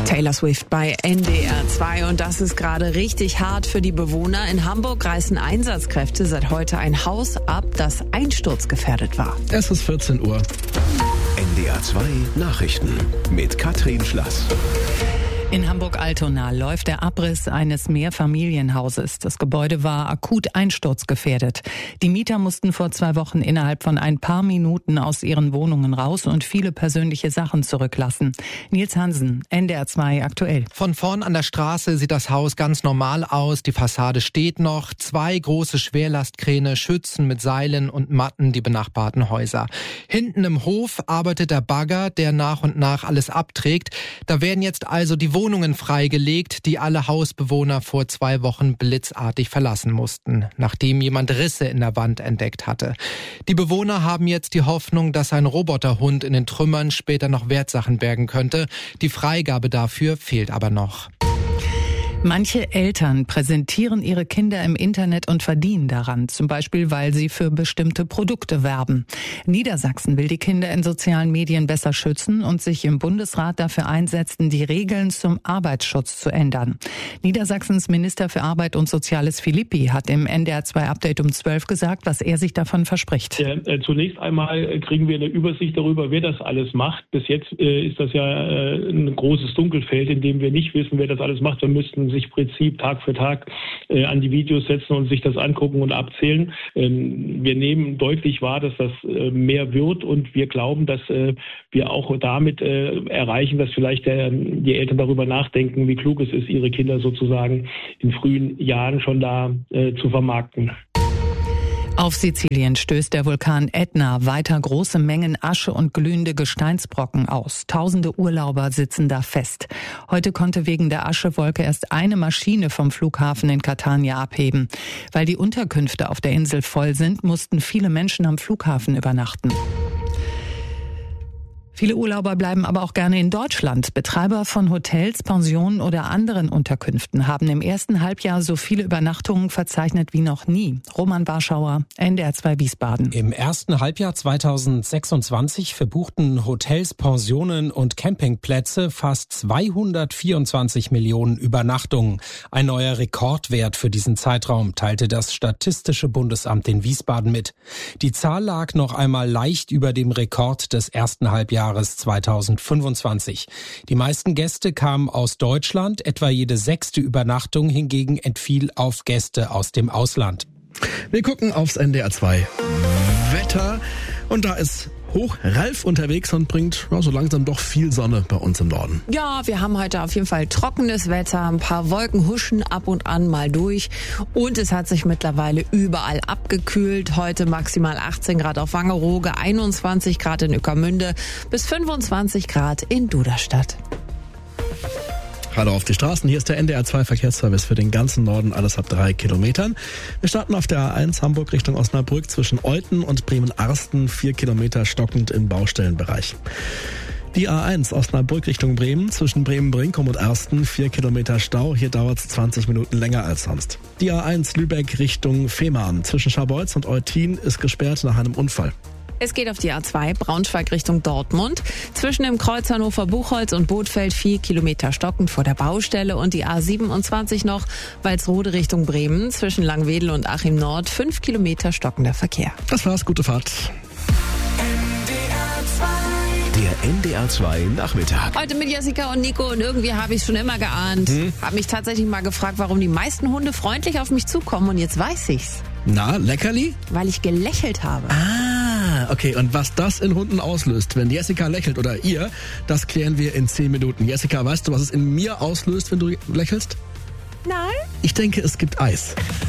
Taylor Swift bei NDR 2 und das ist gerade richtig hart für die Bewohner. In Hamburg reißen Einsatzkräfte seit heute ein Haus ab, das einsturzgefährdet war. Es ist 14 Uhr. NDR 2 Nachrichten mit Katrin Schlass. In Hamburg-Altona läuft der Abriss eines Mehrfamilienhauses. Das Gebäude war akut einsturzgefährdet. Die Mieter mussten vor 2 Wochen innerhalb von ein paar Minuten aus ihren Wohnungen raus und viele persönliche Sachen zurücklassen. Nils Hansen, NDR 2 aktuell. Von vorn an der Straße sieht das Haus ganz normal aus. Die Fassade steht noch. 2 große Schwerlastkräne schützen mit Seilen und Matten die benachbarten Häuser. Hinten im Hof arbeitet der Bagger, der nach und nach alles abträgt. Da werden jetzt also die Wohnungen freigelegt, die alle Hausbewohner vor 2 Wochen blitzartig verlassen mussten, nachdem jemand Risse in der Wand entdeckt hatte. Die Bewohner haben jetzt die Hoffnung, dass ein Roboterhund in den Trümmern später noch Wertsachen bergen könnte. Die Freigabe dafür fehlt aber noch. Manche Eltern präsentieren ihre Kinder im Internet und verdienen daran, zum Beispiel, weil sie für bestimmte Produkte werben. Niedersachsen will die Kinder in sozialen Medien besser schützen und sich im Bundesrat dafür einsetzen, die Regeln zum Arbeitsschutz zu ändern. Niedersachsens Minister für Arbeit und Soziales Philippi hat im NDR 2 Update um 12 gesagt, was er sich davon verspricht. Zunächst einmal kriegen wir eine Übersicht darüber, wer das alles macht. Bis jetzt ist das ja ein großes Dunkelfeld, in dem wir nicht wissen, wer das alles macht. Wir müssten sich im Prinzip Tag für Tag an die Videos setzen und sich das angucken und abzählen. Wir nehmen deutlich wahr, dass das mehr wird und wir glauben, dass wir auch damit erreichen, dass vielleicht die Eltern darüber nachdenken, wie klug es ist, ihre Kinder sozusagen in frühen Jahren schon da zu vermarkten. Auf Sizilien stößt der Vulkan Ätna weiter große Mengen Asche und glühende Gesteinsbrocken aus. Tausende Urlauber sitzen da fest. Heute konnte wegen der Aschewolke erst eine Maschine vom Flughafen in Catania abheben. Weil die Unterkünfte auf der Insel voll sind, mussten viele Menschen am Flughafen übernachten. Viele Urlauber bleiben aber auch gerne in Deutschland. Betreiber von Hotels, Pensionen oder anderen Unterkünften haben im ersten Halbjahr so viele Übernachtungen verzeichnet wie noch nie. Roman Warschauer, NDR 2 Wiesbaden. Im ersten Halbjahr 2026 verbuchten Hotels, Pensionen und Campingplätze fast 224 Millionen Übernachtungen. Ein neuer Rekordwert für diesen Zeitraum, teilte das Statistische Bundesamt in Wiesbaden mit. Die Zahl lag noch einmal leicht über dem Rekord des ersten Halbjahres 2025. Die meisten Gäste kamen aus Deutschland, etwa jede 6. Übernachtung hingegen entfiel auf Gäste aus dem Ausland. Wir gucken aufs NDR 2 Wetter und da ist Ralf unterwegs und bringt so langsam doch viel Sonne bei uns im Norden. Ja, wir haben heute auf jeden Fall trockenes Wetter, ein paar Wolken huschen ab und an mal durch und es hat sich mittlerweile überall abgekühlt. Heute maximal 18 Grad auf Wangerooge, 21 Grad in Ueckermünde bis 25 Grad in Duderstadt. Hallo auf die Straßen, hier ist der NDR 2 Verkehrsservice für den ganzen Norden, alles ab 3 Kilometern. Wir starten auf der A1 Hamburg Richtung Osnabrück zwischen Olten und Bremen-Arsten, 4 Kilometer stockend im Baustellenbereich. Die A1 Osnabrück Richtung Bremen zwischen Bremen-Brinkum und Arsten, 4 Kilometer Stau, hier dauert es 20 Minuten länger als sonst. Die A1 Lübeck Richtung Fehmarn zwischen Scharbeutz und Eutin ist gesperrt nach einem Unfall. Es geht auf die A2 Braunschweig Richtung Dortmund. Zwischen dem Kreuz Hannover-Buchholz und Bothfeld 4 Kilometer stockend vor der Baustelle und die A27 noch Walsrode Richtung Bremen. Zwischen Langwedel und Achim Nord 5 Kilometer stockender Verkehr. Das war's, gute Fahrt. Der NDR 2 Nachmittag. Heute mit Jessica und Nico und irgendwie habe ich es schon immer geahnt. Habe mich tatsächlich mal gefragt, warum die meisten Hunde freundlich auf mich zukommen und jetzt weiß ich's. Na, Leckerli? Weil ich gelächelt habe. Okay, und was das in Hunden auslöst, wenn Jessica lächelt oder ihr, das klären wir in 10 Minuten. Jessica, weißt du, was es in mir auslöst, wenn du lächelst? Nein. Ich denke, es gibt Eis.